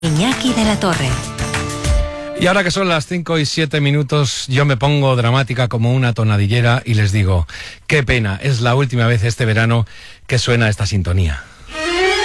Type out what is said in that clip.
Iñaki de la Torre. Y ahora que son las 5 y 7 minutos, yo me pongo dramática como una tonadillera y les digo, qué pena, es la última vez este verano que suena esta sintonía.